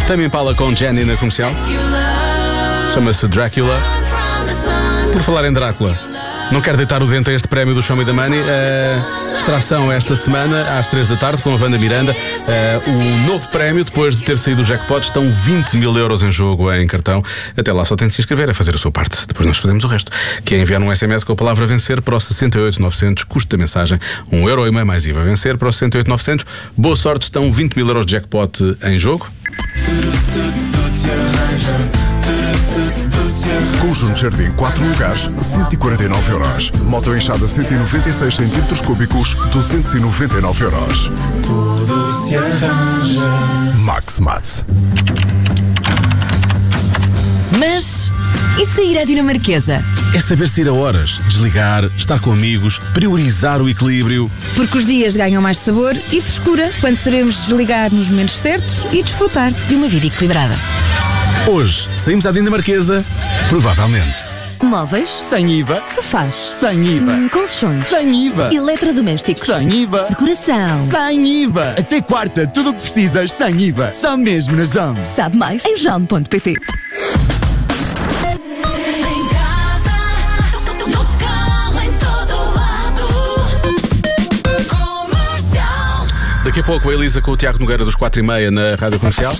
Tame Impala com Jenny na Comercial. Chama-se Drácula. Por falar em Drácula, não quero deitar o dente a este prémio do Show Me the Money. Extração esta semana às 3 da tarde com a Wanda Miranda. O novo prémio, depois de ter saído o jackpot, estão 20 mil euros em jogo em cartão. Até lá só tem de se inscrever, é fazer a sua parte. Depois nós fazemos o resto, que é enviar um SMS com a palavra vencer para o 68-900, custo da mensagem €1,5 mais IVA. Vencer para o 68-900. Boa sorte, estão 20 mil euros de jackpot em jogo. Conjunto Jardim 4 lugares, 149 euros. Moto enxada 196 centímetros cúbicos, 299 euros. Tudo se arranja. Maxmat. Mas e sair à dinamarquesa? É saber sair a horas, desligar, estar com amigos, priorizar o equilíbrio. Porque os dias ganham mais sabor e frescura quando sabemos desligar nos momentos certos e desfrutar de uma vida equilibrada. Hoje, saímos à dinamarquesa? Provavelmente. Móveis? Sem IVA. Sofás? Sem IVA. Colchões? Sem IVA. Eletrodomésticos? Sem IVA. Decoração? Sem IVA. Até quarta, tudo o que precisas sem IVA. Só mesmo na JAM. Sabe mais em jam.pt. Daqui a pouco a Elisa com o Tiago Nogueira dos 4h30 na Rádio Comercial.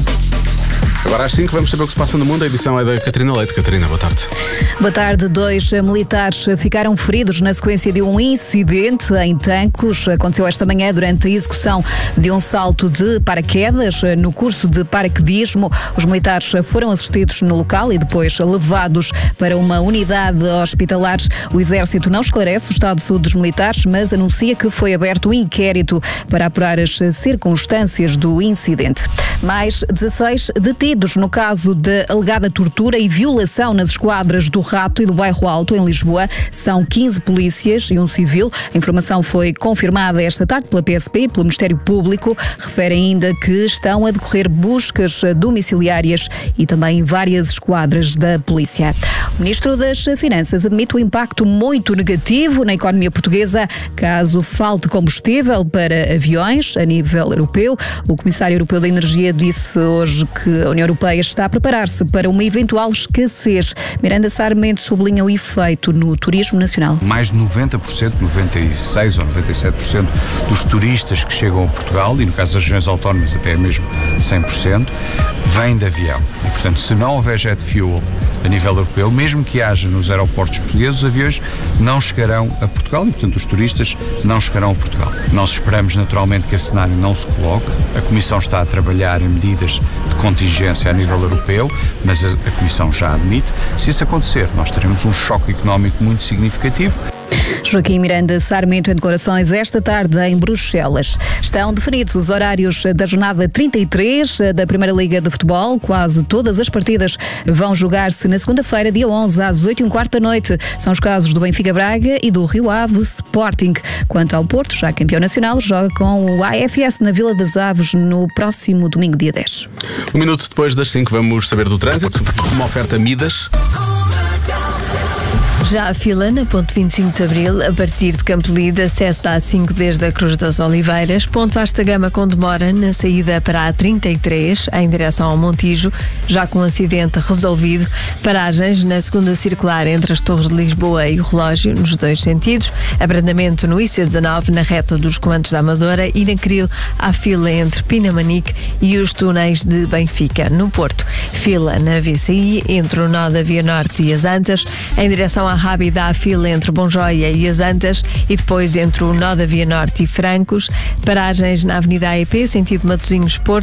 Agora às 5 vamos saber o que se passa no mundo. A edição é da Catarina Leite. Catarina, boa tarde. Boa tarde. 2 militares ficaram feridos na sequência de um incidente em Tancos. Aconteceu esta manhã durante a execução de um salto de paraquedas no curso de paraquedismo. Os militares foram assistidos no local e depois levados para uma unidade hospitalar. O Exército não esclarece o estado de saúde dos militares, mas anuncia que foi aberto um inquérito para apurar as circunstâncias do incidente. Mais 16 detidos no caso de alegada tortura e violação nas esquadras do Rato e do Bairro Alto, em Lisboa. São 15 polícias e um civil. A informação foi confirmada esta tarde pela PSP e pelo Ministério Público. Refere ainda que estão a decorrer buscas domiciliárias e também várias esquadras da polícia. O Ministro das Finanças admite o impacto muito negativo na economia portuguesa caso falte combustível para aviões a nível europeu. O Comissário Europeu da Energia disse hoje que a União Europeia está a preparar-se para uma eventual escassez. Miranda Sarmento sublinha o efeito no turismo nacional. Mais de 90%, 96% ou 97% dos turistas que chegam a Portugal, e no caso das regiões autónomas até mesmo 100%, vêm de avião. E, portanto, se não houver jet fuel a nível europeu, mesmo que haja nos aeroportos portugueses, os aviões não chegarão a Portugal e, portanto, os turistas não chegarão a Portugal. Nós esperamos, naturalmente, que esse cenário não se coloque. A Comissão está a trabalhar em medidas de contingência a nível europeu, mas a Comissão já admite, se isso acontecer, nós teremos um choque económico muito significativo. Joaquim Miranda Sarmento em declarações esta tarde em Bruxelas. Estão definidos os horários da jornada 33 da Primeira Liga de Futebol. Quase todas as partidas vão jogar-se na segunda-feira, dia 11, às 8h15 da noite. São os casos do Benfica Braga e do Rio Ave Sporting. Quanto ao Porto, já campeão nacional, joga com o AFS na Vila das Aves no próximo domingo, dia 10. Um minuto depois das 5 vamos saber do trânsito. Uma oferta Midas. Já a fila na ponte 25 de Abril, a partir de Campolide, acesso da A5 desde a Cruz das Oliveiras, ponto Vasta Gama com demora na saída para a A33, em direção ao Montijo, já com o acidente resolvido, paragens na segunda circular entre as Torres de Lisboa e o Relógio, nos dois sentidos, abrandamento no IC19 na reta dos Comandos da Amadora e na Cril há fila entre Pinamanique e os túneis de Benfica. No Porto, fila na VCI entre o nó da Via Norte e as Antas, em direção à Rábida há fila entre Bonjoia e as Antas e depois entre o nó da Via Norte e Francos, paragens na Avenida AEP, sentido Matosinhos-Porto,